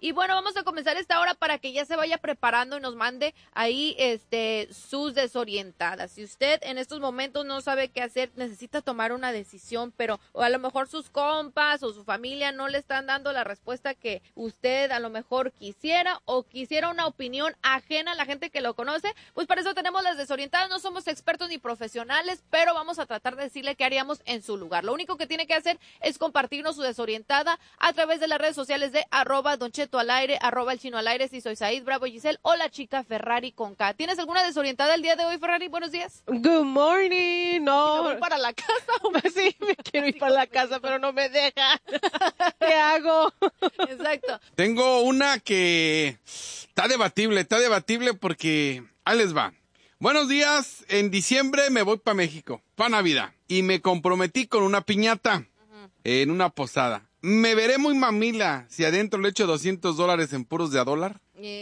Y bueno, vamos a comenzar esta hora para que ya se vaya preparando y nos mande ahí sus desorientadas. Si usted en estos momentos no sabe qué hacer, necesita tomar una decisión, pero o a lo mejor sus compas o su familia no le están dando la respuesta que usted a lo mejor quisiera o quisiera una opinión ajena a la gente que lo conoce, pues para eso tenemos las desorientadas. No somos expertos ni profesionales, pero vamos a tratar de decirle qué haríamos en su lugar. Lo único que tiene que hacer es compartirnos su desorientada a través de las redes sociales de @Don Cheto al aire, @El Chino al aire, si soy Said, Bravo Giselle o la chica Ferrari con K. ¿Tienes alguna desorientada el día de hoy, Ferrari? Buenos días. Good morning. No. ¿Me voy para la casa? Sí, me quiero ir para la casa, pero no me deja. ¿Qué hago? Exacto. Tengo una que está debatible porque ahí les va. Buenos días, en diciembre me voy para México, para Navidad, y me comprometí con una piñata en una posada. ¿Me veré muy mamila si adentro le echo $200 en puros de a dólar?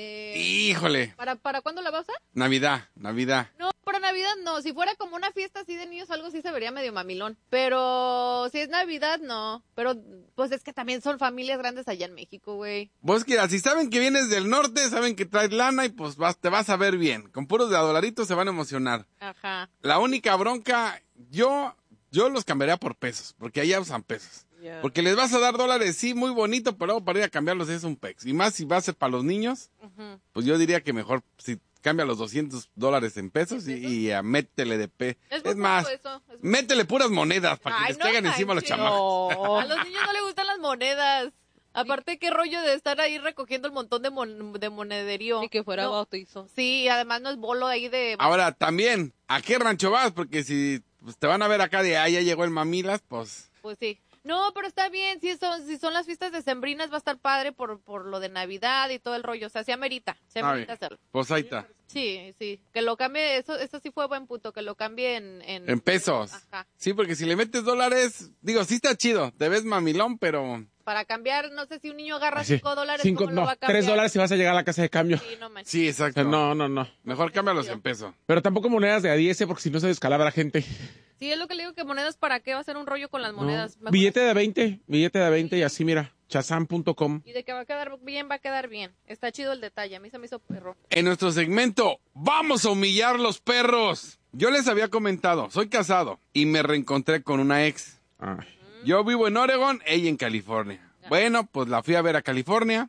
Híjole. ¿Para cuándo la vas a usar? Navidad. No, para Navidad no. Si fuera como una fiesta así de niños, algo sí se vería medio mamilón. Pero si es Navidad, no. Pero pues es que también son familias grandes allá en México, güey. Vos que si saben que vienes del norte, saben que traes lana y pues te vas a ver bien. Con puros de a dolaritos se van a emocionar. Ajá. La única bronca, yo los cambiaría por pesos, porque allá usan pesos. Yeah. Porque les vas a dar dólares, sí, muy bonito, pero luego para ir a cambiarlos es un pex. Y más si va a ser para los niños, pues yo diría que mejor si cambia los $200 en pesos y métele de Es más, métele puras monedas para que les caigan encima a los chamacos. No. A los niños no les gustan las monedas. Aparte, qué rollo de estar ahí recogiendo el montón de monederío. Ni que fuera bautizo. Sí, además no es bolo ahí de... Ahora, también, ¿a qué rancho vas? Porque si pues, te van a ver acá de, ya llegó el Mamilas, pues... Pues sí. No, pero está bien, si son las fiestas decembrinas va a estar padre por lo de Navidad y todo el rollo, o sea, se amerita hacerlo. Pues ahí está. Sí, que lo cambie, eso sí fue buen punto, que lo cambie en pesos. Ajá. Sí, porque si le metes dólares, digo, sí está chido, te ves mamilón, pero... Para cambiar, no sé si un niño agarra $5, ¿cómo lo va a cambiar? $3 si vas a llegar a la casa de cambio. Sí, no manches. Sí, exacto. No. Mejor cámbialos en peso. Pero tampoco monedas de a 10, porque si no se descalabra gente. Sí, es lo que le digo, que monedas, ¿para qué va a ser un rollo con las monedas? No. Billete de 20 y así, mira, chazam.com. Y de que va a quedar bien. Está chido el detalle, a mí se me hizo perro. En nuestro segmento, ¡vamos a humillar los perros! Yo les había comentado, soy casado y me reencontré con una ex. Yo vivo en Oregon, ella en California. Bueno, pues la fui a ver a California.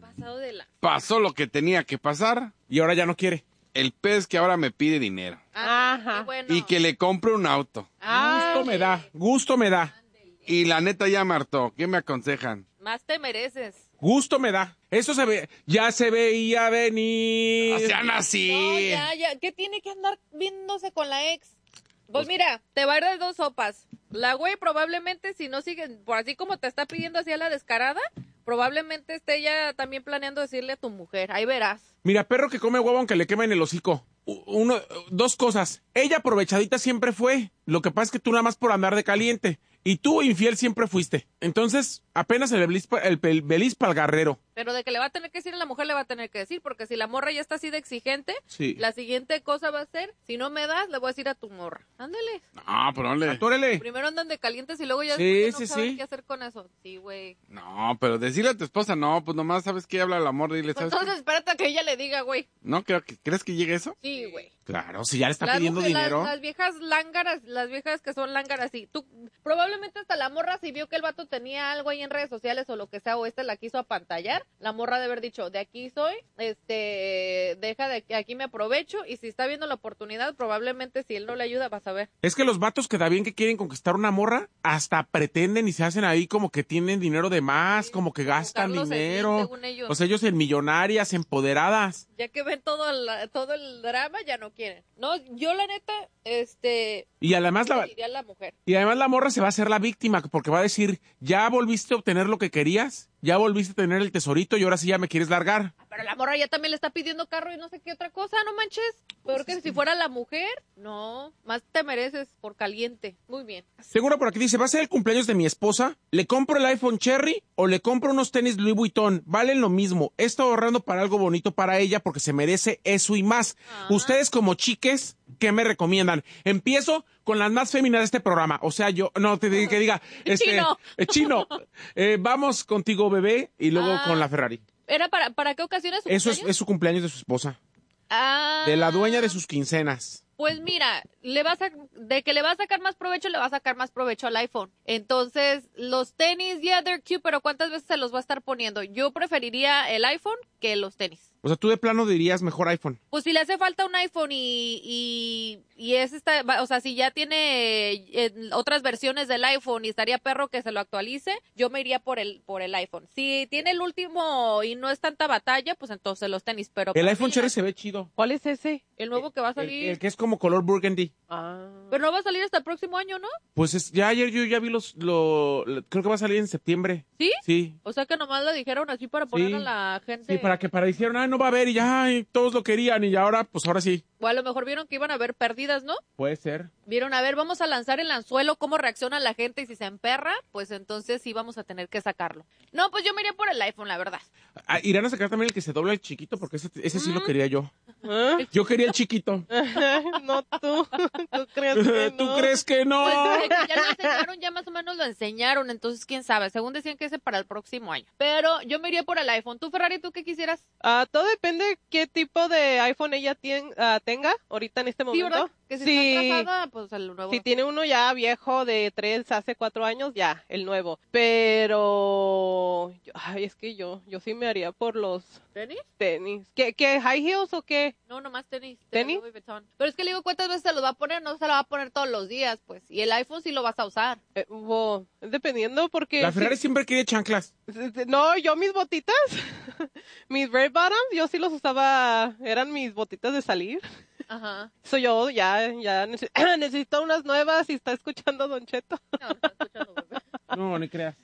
Pasó lo que tenía que pasar. Y ahora ya no quiere. El pez que ahora me pide dinero. Ajá. Bueno. Y que le compre un auto. Gusto me da. Y la neta ya me hartó. ¿Qué me aconsejan? Más te mereces. Gusto me da. Eso ya se veía venir. O sea, así. No, ya. ¿Qué tiene que andar viéndose con la ex? Pues mira, te va a ir de dos sopas. La güey probablemente, si no sigue, por así como te está pidiendo así a la descarada, probablemente esté ella también planeando decirle a tu mujer. Ahí verás. Mira, perro que come huevo aunque le quemen el hocico. Dos cosas. Ella aprovechadita siempre fue. Lo que pasa es que tú nada más por andar de caliente. Y tú infiel siempre fuiste. Entonces, apenas el belis para el guerrero. Pero de que le va a tener que decir a la mujer, le va a tener que decir. Porque si la morra ya está así de exigente, sí. La siguiente cosa va a ser, si no me das, le voy a decir a tu morra. Ándale. No, pero no le... Atórele. Primero andan de calientes y luego ya no saben qué hacer con eso. Sí, güey. No, pero decirle a tu esposa, no, pues nomás sabes que habla el amor y le sabes. Entonces espérate a que ella le diga, güey. No, ¿crees que llegue eso? Sí, güey. Claro, si ya le está pidiendo dinero. Las viejas lángaras, las viejas que son lángaras, sí. Tú, probablemente hasta la morra, si vio que el vato tenía algo ahí en redes sociales o lo que sea, o la quiso apantallar, la morra de haber dicho, de aquí soy, deja de que aquí me aprovecho, y si está viendo la oportunidad, probablemente si él no le ayuda, vas a ver. Es que los vatos que da bien que quieren conquistar una morra, hasta pretenden y se hacen ahí como que tienen dinero de más, sí, como que gastan dinero. O sea, ellos en millonarias, empoderadas. Ya que ven todo el drama, ya no quieren. No, yo la neta, y además la mujer. Y además la morra se va a hacer la víctima, porque va a decir, ya volviste a obtener lo que querías, ya volviste a tener el tesorito y ahora sí ya me quieres largar. Pero la morra ya también le está pidiendo carro y no sé qué otra cosa, no manches. Peor que si fuera la mujer, no, más te mereces por caliente. Muy bien. Seguro por aquí dice, ¿va a ser el cumpleaños de mi esposa? ¿Le compro el iPhone Cherry o le compro unos tenis Louis Vuitton? Valen lo mismo. He estado ahorrando para algo bonito para ella porque se merece eso y más. Ustedes como chiques, ¿qué me empiezo con las más féminas de este programa. O sea, yo, no, que diga, Chino. Chino, vamos contigo, bebé, y luego con la Ferrari. ¿Era para qué ocasiones? Eso es su cumpleaños de su esposa. Ah. De la dueña de sus quincenas. Pues mira, de que le va a sacar más provecho, le va a sacar más provecho al iPhone. Entonces, los tenis, yeah, they're cute, pero ¿cuántas veces se los va a estar poniendo? Yo preferiría el iPhone que los tenis. O sea, tú de plano dirías mejor iPhone. Pues si le hace falta un iPhone y o sea, si ya tiene otras versiones del iPhone y estaría perro que se lo actualice, yo me iría por el iPhone. Si tiene el último y no es tanta batalla, pues entonces los tenis, pero El para iPhone mí, Cherry se ve chido. ¿Cuál es ese? el nuevo que va a salir, El que es como color burgundy. Ah. pero no va a salir hasta el próximo año, ¿no? Pues ya ayer yo ya vi creo que va a salir en septiembre. ¿Sí? Sí. O sea que nomás lo dijeron así para poner Sí. a la gente. Sí, para dijeron, no va a haber y ya todos lo querían y ahora sí. O a lo mejor vieron que iban a haber pérdidas, ¿no? Puede ser. Vieron, a ver, vamos a lanzar el anzuelo, cómo reacciona la gente y si se emperra, pues entonces sí vamos a tener que sacarlo. No, pues yo me iría por el iPhone, la verdad. Irán a sacar también el que se dobla el chiquito porque ese sí lo quería yo. ¿Ah? Yo quería el chiquito. No tú. ¿Tú crees que no? ¿Tú crees que no? Pues de que ya lo enseñaron, ya más o menos lo enseñaron, entonces quién sabe. Según decían que ese para el próximo año. Pero yo me iría por el iPhone. ¿Tú, Ferrari, tú qué quisieras? Todo depende qué tipo de iPhone ella tenga ahorita en este Sí, momento. ¿verdad? Que si Sí. está atrasada, pues el nuevo. Si tiene uno ya viejo de 3 hace 4 años, ya, el nuevo. Pero, es que yo sí me haría por los ¿Tenis? tenis. ¿Qué high heels o qué? No, nomás tenis. ¿Tenis? Louis Vuitton. Pero es que le digo, ¿cuántas veces se los va a poner? No se lo va a poner todos los días, pues. Y el iPhone sí lo vas a usar. Dependiendo porque... La Ferrari siempre quiere chanclas. No, yo mis botitas, mis red bottoms, yo sí los usaba, eran mis botitas de salir. Ajá. Soy yo, ya necesito unas nuevas y está escuchando Don Cheto. No, está escuchando, bebé. No, ni creas.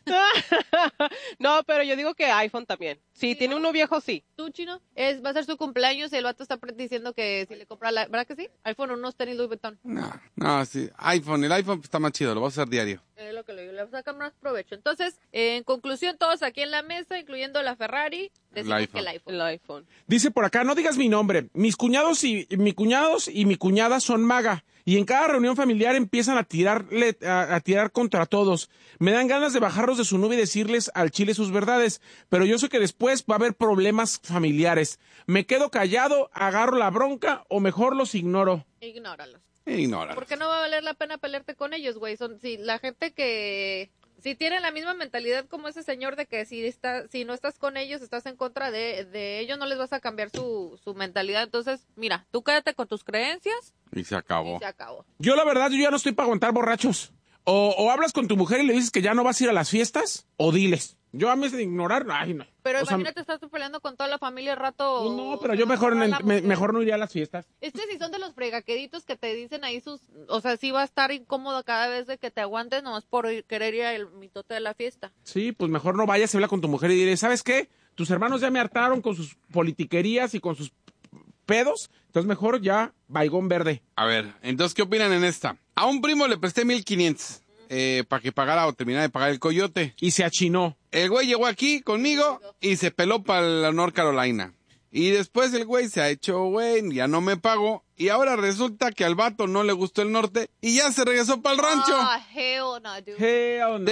No, pero yo digo que iPhone también. Si tiene uno viejo, sí. ¿Tú, Chino? Va a ser su cumpleaños y el vato está diciendo que si le compra ¿verdad que sí? iPhone, unos tenis Louis Vuitton. No, sí. El iPhone está más chido, lo vas a usar diario. Es lo que le digo, le sacan más provecho. Entonces, en conclusión, todos aquí en la mesa, incluyendo la Ferrari, decimos que el iPhone. El iPhone. Dice por acá, no digas mi nombre. Mis cuñados y mi cuñada son maga. Y en cada reunión familiar empiezan a tirar contra todos. Me dan ganas de bajarlos de su nube y decirles al chile sus verdades. Pero yo sé que después va a haber problemas familiares. Me quedo callado, agarro la bronca o mejor los ignoro. Ignóralos. Ignora. Porque no va a valer la pena pelearte con ellos, güey. La gente que... Si tienen la misma mentalidad como ese señor de que si no estás con ellos, estás en contra de ellos, no les vas a cambiar su mentalidad. Entonces, mira, tú quédate con tus creencias. Y se acabó. Y se acabó. Yo la verdad, yo ya no estoy para aguantar borrachos. O hablas con tu mujer y le dices que ya no vas a ir a las fiestas, o diles. Yo a mí es de ignorar, ay no. Pero O sea, imagínate, estás tú peleando con toda la familia el rato. pues no, pero yo mejor no iría a las fiestas. Si son de los fregaqueditos que te dicen ahí o sea, sí va a estar incómodo cada vez de que te aguantes nomás por querer ir al mitote de la fiesta. Sí, pues mejor no vayas, habla con tu mujer y dile, ¿sabes qué? Tus hermanos ya me hartaron con sus politiquerías y con sus pedos, entonces mejor ya, baigón verde. A ver, entonces, ¿qué opinan en esta? A un primo le presté 1,500 para que pagara o terminara de pagar el coyote. Y se achinó. El güey llegó aquí conmigo y se peló para la North Carolina. Y después el güey se ha hecho, güey, ya no me pagó. Y ahora resulta que al vato no le gustó el norte y ya se regresó para el rancho. Ah, hell no, dude. Hell no.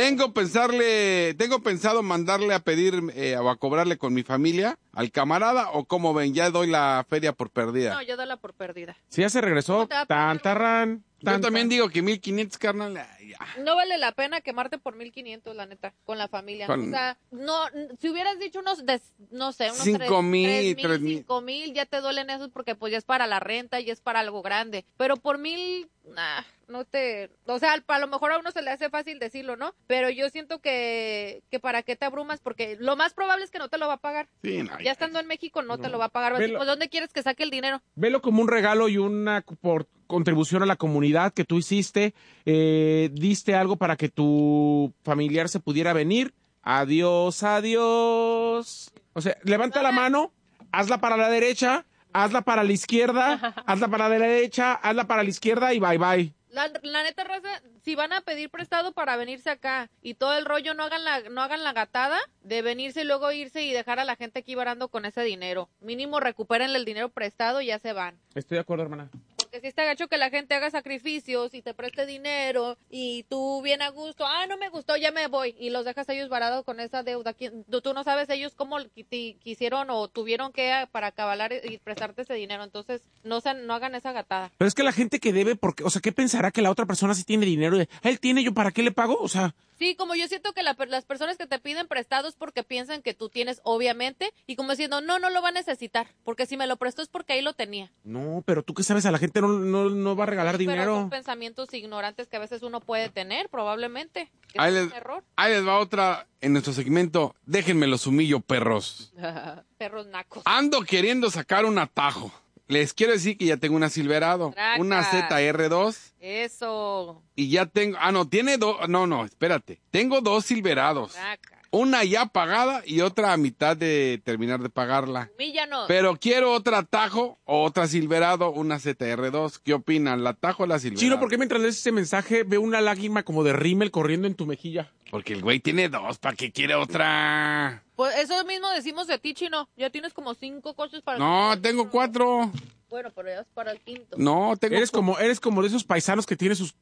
Tengo pensado mandarle a pedir o a cobrarle con mi familia al camarada o como ven, ya doy la feria por perdida. No, yo dala por perdida. Si ya se regresó, ¿Cómo te va a pagar, güey? tantarrán. Yo también digo que 1,500, carnal, ay, ya. No vale la pena quemarte por 1,500, la neta, con la familia. Con- O sea, no, si hubieras dicho unos 5,000, 3,000, 5,000, ya te duelen esos porque pues ya es para la renta, ya es para algo grande. Pero por 1,000, no te... O sea, a lo mejor a uno se le hace fácil decirlo, ¿no? Pero yo siento que para qué te abrumas, porque lo más probable es que no te lo va a pagar. Sí, no, Ya estando en México no te lo va a pagar. Velo. Pues, ¿dónde quieres que saque el dinero? Velo como un regalo y una contribución a la comunidad que tú hiciste. Diste algo para que tu familiar se pudiera venir. Adiós, adiós. O sea, levanta la mano, hazla para la derecha, hazla para la izquierda, hazla para la derecha, hazla para la izquierda y bye bye. La neta, raza, si van a pedir prestado para venirse acá y todo el rollo, no hagan la gatada de venirse y luego irse y dejar a la gente aquí varando con ese dinero. Mínimo recupérenle el dinero prestado y ya se van. Estoy de acuerdo, hermana. porque sí está gacho que la gente haga sacrificios y te preste dinero y tú bien a gusto, no me gustó, ya me voy, y los dejas a ellos varados con esa deuda. Tú no sabes ellos cómo quisieron o tuvieron que para acabalar y prestarte ese dinero, entonces no hagan esa gatada. Pero es que la gente que debe, porque, o sea, ¿qué pensará que la otra persona sí tiene dinero? Él tiene, yo ¿para qué le pago? O sea... Sí, como yo siento que las personas que te piden prestados porque piensan que tú tienes, obviamente, y como diciendo, no lo va a necesitar, porque si me lo prestó es porque ahí lo tenía. No, pero tú qué sabes, a la gente no va a regalar Sí, dinero. Pero son pensamientos ignorantes que a veces uno puede tener, probablemente. Que Ahí es les, un error. ahí les va otra en nuestro segmento. Déjenme los humillo, perros. Perros nacos. Ando queriendo sacar un atajo. Les quiero decir que ya tengo una Silverado, Traca. una ZR2 Eso. y ya tengo... tiene dos... No, espérate. Tengo dos Silverados. Traca. Una ya pagada y otra a mitad de terminar de pagarla. Humíllanos. Pero quiero otro atajo o otra Silverado, una ZR2. ¿Qué opinan? ¿La atajo o la Silverado? Chino, ¿por qué mientras lees ese mensaje veo una lágrima como de rímel corriendo en tu mejilla? Porque el güey tiene dos, ¿para qué quiere otra? Pues eso mismo decimos de ti, Chino. Ya tienes como 5 coches para... No, tengo 4. Bueno, pero ya es para el quinto. No, tengo... Eres como de esos paisanos que tienen sus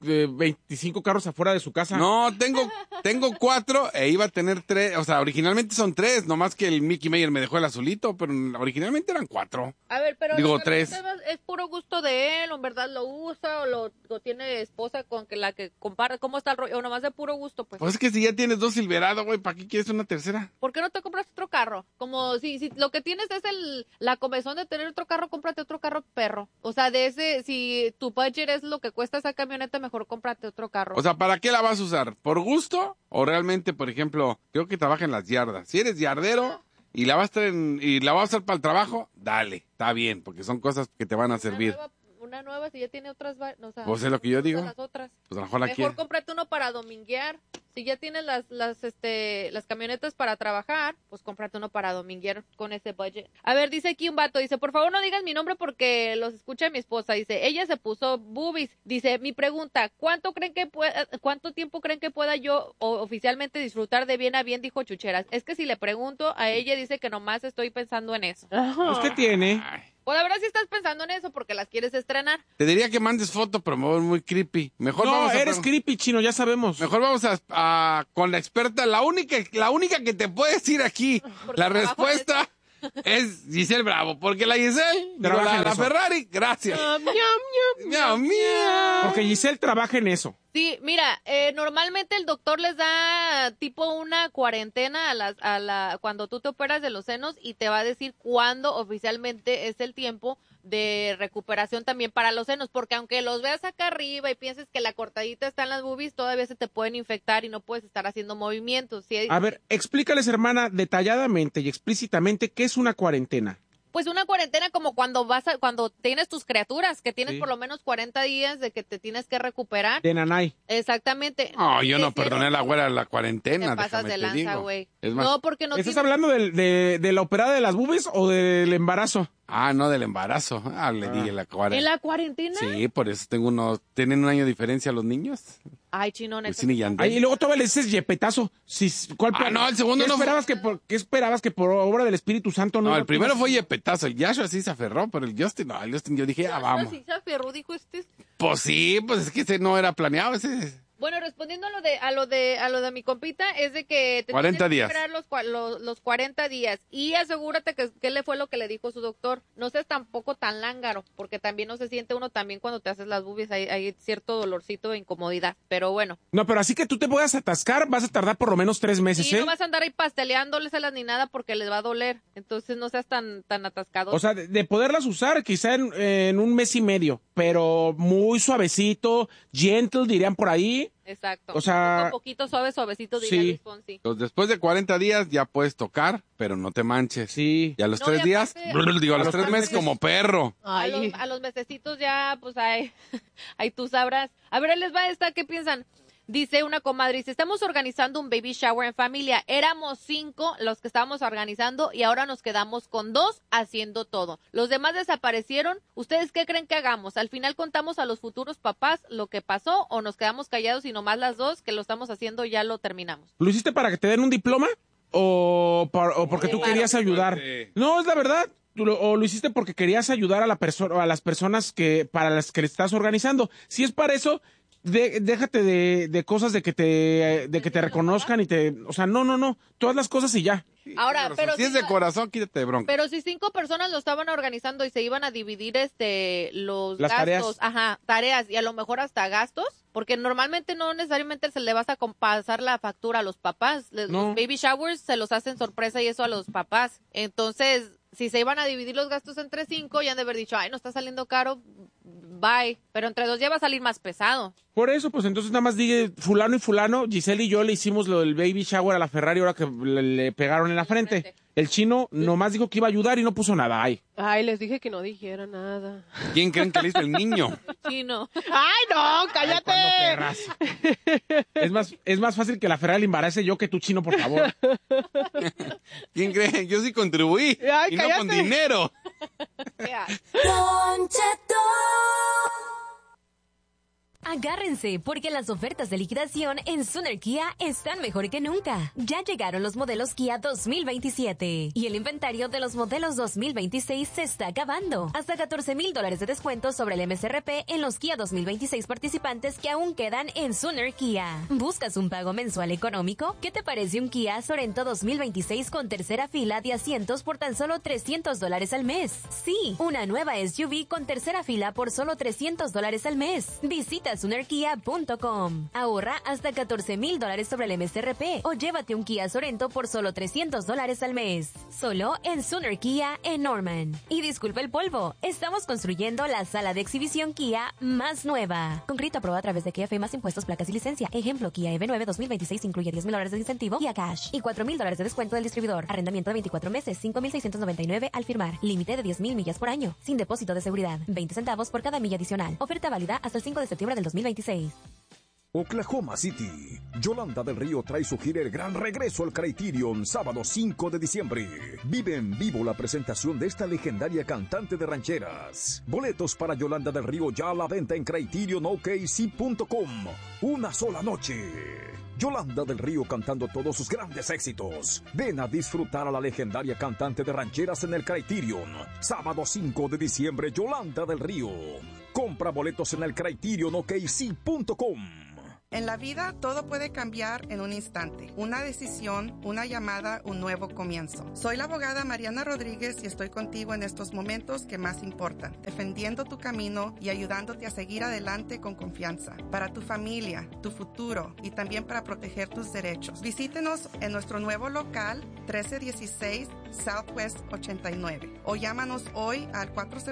25 carros afuera de su casa. No, tengo 4 e iba a tener 3. O sea, originalmente son 3, nomás que el Mickey Mayer me dejó el azulito, pero originalmente eran 4. A ver, pero... Digo, 3. ¿Es puro gusto de él o en verdad lo usa o lo tiene esposa con la que compara? ¿Cómo está el rollo? O nomás de puro gusto, pues. Pues es que si ya tienes 2 Silverado, güey, ¿para qué quieres una tercera? ¿Por qué no te compras otro carro? Como si lo que tienes es la comezón de tener otro carro, cómprate otro carro, perro. O sea, si tu budget es lo que cuesta esa camioneta, mejor cómprate otro carro. O sea, ¿para qué la vas a usar? ¿Por gusto? O realmente, por ejemplo, creo que trabaja en las yardas. Si eres yardero y la vas a usar para el trabajo, dale, está bien, porque son cosas que te van a servir. Una nueva, si ya tiene otras, o sea, Pues es lo que yo digo. las otras. Pues a lo mejor la Mejor quiere. cómprate uno para dominguear. Si ya tienes las camionetas para trabajar, pues cómprate uno para dominguear con ese budget. A ver, dice aquí un vato, dice, por favor no digas mi nombre porque los escucha mi esposa. Dice, ella se puso boobies. Dice, mi pregunta, ¿cuánto tiempo creen que pueda yo oficialmente disfrutar de bien a bien? Dijo Chucheras. Es que si le pregunto a ella, dice que nomás estoy pensando en eso. Pues, ¿qué tiene? Ay. Pues la verdad sí estás pensando en eso porque las quieres estrenar. Te diría que mandes foto, pero me voy muy creepy. Mejor No, vamos a eres creepy, Chino, ya sabemos. Mejor vamos con la experta, la única que te puede decir aquí Porque la trabajo en respuesta es Giselle Bravo, porque la Giselle, Trabaja en la eso. Ferrari, gracias. Miau, miau. Porque Giselle trabaja en eso. Sí, mira, normalmente el doctor les da tipo una cuarentena cuando tú te operas de los senos y te va a decir cuándo oficialmente es el tiempo de recuperación también para los senos, porque aunque los veas acá arriba y pienses que la cortadita está en las boobies, todavía se te pueden infectar y no puedes estar haciendo movimientos. ¿Sí? A ver, explícales, hermana, detalladamente y explícitamente qué es una cuarentena. Pues una cuarentena como cuando cuando tienes tus criaturas, que tienes Sí. por lo menos 40 días de que te tienes que recuperar. De nanay. Exactamente. No, yo no Hicieron- perdoné a la güera la cuarentena, Te pasas déjame de te lanza, digo. güey. Es más, No, porque no ¿Estás tienes... hablando de la operada de las bubes o del embarazo? no del embarazo. Le dije la ¿En cuarentena. la cuarentena? Sí, por eso tienen un año de diferencia los niños. Ay, Chino, neta. Wisin y Yandel. Ay, y luego todavía le dices yepetazo. No, el segundo ¿Qué no fue- esperabas que por obra del Espíritu Santo no? No, iba el a primero pasar? fue Yepetazo. El Yashua sí se aferró, pero el Justin yo dije, vamos. Sí, se aferró, dijo este. Pues sí, pues es que ese no era planeado, ese. Bueno, respondiendo a lo de mi compita, es de que te 40 tienes que días. esperar los 40 días y asegúrate que qué le fue lo que le dijo su doctor. No seas tampoco tan lángaro, porque también no se siente uno también cuando te haces las boobies, hay cierto dolorcito de incomodidad, pero bueno. No, pero así que tú te puedas atascar, vas a tardar por lo menos 3 meses, Y ¿eh? no vas a andar ahí pasteleándoles ni nada porque les va a doler, entonces no seas tan atascado. O sea, de poderlas usar quizá en un mes y medio, pero muy suavecito, gentle, dirían por ahí. Exacto. O sea, poquito suavecito, diría sí. Luis Fonsi. Entonces, después de 40 días ya puedes tocar, pero no te manches. Sí. Y a los No, 3 y días, aparte- a los 3 meses como perro. A los mesecitos ya, pues ahí tú sabrás. A ver, ahí les va esta, ¿qué piensan? Dice una comadre, dice, estamos organizando un baby shower en familia. Éramos 5 los que estábamos organizando y ahora nos quedamos con 2 haciendo todo. Los demás desaparecieron. ¿Ustedes qué creen que hagamos? ¿Al final contamos a los futuros papás lo que pasó o nos quedamos callados y nomás las 2 que lo estamos haciendo ya lo terminamos? ¿Lo hiciste para que te den un diploma o porque tú Claro. querías ayudar? Sí. No, es la verdad. lo hiciste porque querías ayudar a a las personas para las que le estás organizando. Si es para eso, déjate de cosas de que te reconozcan o sea, no, todas las cosas y ya. Ahora, pero si es de corazón, quítate de bronca. Pero si 5 personas lo estaban organizando y se iban a dividir los las gastos, tareas. Tareas y a lo mejor hasta gastos, porque normalmente no necesariamente se le vas a pasar la factura a los papás. No. Los baby showers se los hacen sorpresa y eso a los papás. Entonces, si se iban a dividir los gastos entre 5, ya han de haber dicho, ay, no está saliendo caro, bye. Pero entre 2 ya va a salir más pesado. Por eso, pues entonces nada más dije fulano y fulano, Giselle y yo le hicimos lo del baby shower a la Ferrari ahora que le pegaron en la frente. El chino nomás dijo que iba a ayudar y no puso nada. Ay, les dije que no dijera nada. ¿Quién creen que le hizo el niño? El chino. ¡Ay, no! ¡Cállate! Ay, ¿cuándo, perras? Es más fácil que la Ferrari le embarace yo que tú, chino, por favor. ¿Quién cree? Yo sí contribuí. Ay, y cállate. no con dinero. Don Cheto. Agárrense, porque las ofertas de liquidación en Sooner Kia están mejor que nunca. Ya llegaron los modelos Kia 2027 y el inventario de los modelos 2026 se está acabando. Hasta $14,000 de descuento sobre el MSRP en los Kia 2026 participantes que aún quedan en Sooner Kia. ¿Buscas un pago mensual económico? ¿Qué te parece un Kia Sorento 2026 con tercera fila de asientos por tan solo $300 al mes? Sí, una nueva SUV con tercera fila por solo $300 al mes. Visita SoonerKia.com. Ahorra hasta $14,000 sobre el MSRP o llévate un Kia Sorento por solo $300 al mes. Solo en Sooner Kia en Norman. Y disculpa el polvo, estamos construyendo la sala de exhibición Kia más nueva. Con crédito aprobado a través de Kia más impuestos, placas y licencia. Ejemplo, Kia EV9 2026 incluye $10,000 de incentivo Kia Cash y $4,000 de descuento del distribuidor. Arrendamiento de 24 meses, $5,699 al firmar. Límite de 10,000 millas por año. Sin depósito de seguridad. 20 centavos por cada milla adicional. Oferta válida hasta el 5 de septiembre del 2026. Oklahoma City. Yolanda del Río trae su gira El Gran Regreso al Criterion, sábado 5 de diciembre. Vive en vivo la presentación de esta legendaria cantante de rancheras. Boletos para Yolanda del Río ya a la venta en CriterionOKC.com. Una sola noche. Yolanda del Río cantando todos sus grandes éxitos. Ven a disfrutar a la legendaria cantante de rancheras en el Criterion. Sábado 5 de diciembre, Yolanda del Río. Compra boletos en el CriterionOKC.com. En la vida todo puede cambiar en un instante. Una decisión, una llamada, un nuevo comienzo. Soy la abogada Mariana Rodríguez y estoy contigo en estos momentos que más importan, defendiendo tu camino y ayudándote a seguir adelante con confianza. Para tu familia, tu futuro y también para proteger tus derechos. Visítenos en nuestro nuevo local 1316 Southwest 89 o llámanos hoy al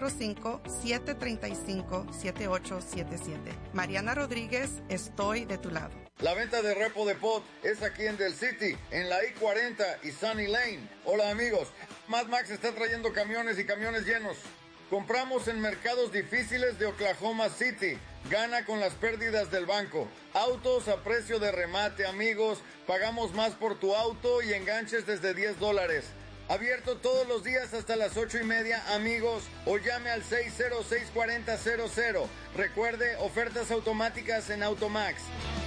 405-735-7877. Mariana Rodríguez, estoy de tu lado. La venta de repo de pot es aquí en Del City, en la I-40 y Sunny Lane. Hola amigos, Mad Max está trayendo camiones y camiones llenos. Compramos en mercados difíciles de Oklahoma City. Gana con las pérdidas del banco. Autos a precio de remate, amigos. Pagamos más por tu auto y enganches desde $10. Abierto todos los días hasta las 8:30, amigos, o llame al 606-4000. Recuerde, ofertas automáticas en Automax.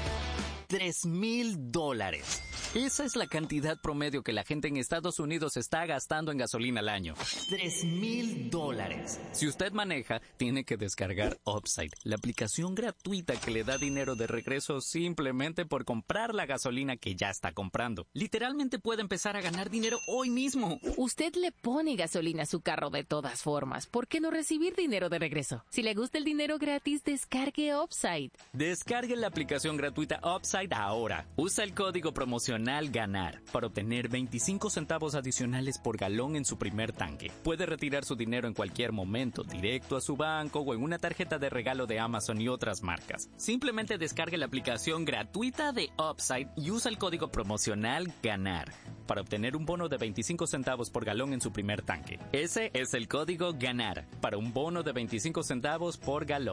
$3,000. Esa es la cantidad promedio que la gente en Estados Unidos está gastando en gasolina al año. $3,000. Si usted maneja, tiene que descargar Upside, la aplicación gratuita que le da dinero de regreso simplemente por comprar la gasolina que ya está comprando. Literalmente puede empezar a ganar dinero hoy mismo. Usted le pone gasolina a su carro de todas formas. ¿Por qué no recibir dinero de regreso? Si le gusta el dinero gratis, descargue Upside. Descargue la aplicación gratuita Upside ahora. Usa el código promocional GANAR para obtener 25 centavos adicionales por galón en su primer tanque. Puede retirar su dinero en cualquier momento, directo a su banco o en una tarjeta de regalo de Amazon y otras marcas. Simplemente descargue la aplicación gratuita de Upside y usa el código promocional GANAR para obtener un bono de 25 centavos por galón en su primer tanque. Ese es el código GANAR para un bono de 25 centavos por galón.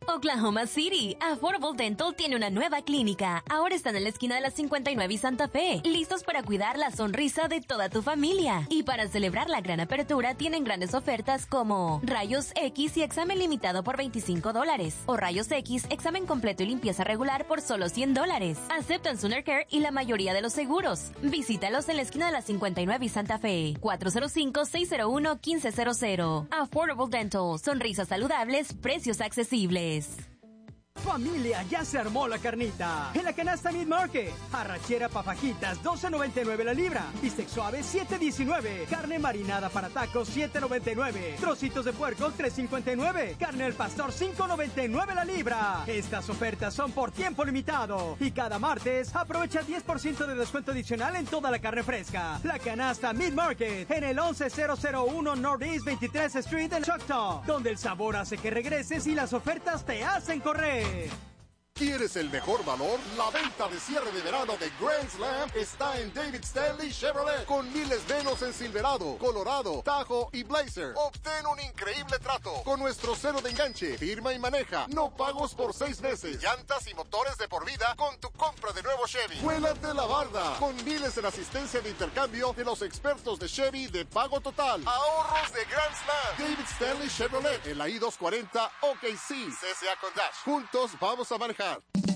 Oklahoma City, Affordable Dental tiene una nueva clínica. Ahora están en la esquina de la 59 y Santa Fe, listos para cuidar la sonrisa de toda tu familia. Y para celebrar la gran apertura, tienen grandes ofertas como rayos X y examen limitado por $25, o rayos X, examen completo y limpieza regular por solo $100. Aceptan Sooner Care y la mayoría de los seguros. Visítalos en la esquina de la 59 y Santa Fe, 405-601-1500. Affordable Dental, sonrisas saludables, precios accesibles. Familia, ya se armó la carnita. En la canasta Meat Market. Arrachera pa' fajitas, $12.99 la libra. Bistec suave, $7.19. Carne marinada para tacos, $7.99. Trocitos de puerco, $3.59. Carne al pastor, $5.99 la libra. Estas ofertas son por tiempo limitado. Y cada martes, aprovecha 10% de descuento adicional en toda la carne fresca. La canasta Meat Market, en el 11001 Northeast 23 Street en Choctaw, donde el sabor hace que regreses y las ofertas te hacen correr. ¿Quieres el mejor valor? La venta de cierre de verano de Grand Slam está en David Stanley Chevrolet, con miles menos en Silverado, Colorado, Tahoe y Blazer. Obtén un increíble trato con nuestro cero de enganche, firma y maneja, no pagos por 6 meses, llantas y motores de por vida con tu compra de nuevo Chevy. Vuélate la barda con miles en asistencia de intercambio de los expertos de Chevy de pago total. Ahorros de Grand Slam. David Stanley Chevrolet en la I-240 OKC, CSA con Dash. Juntos vamos a manejar.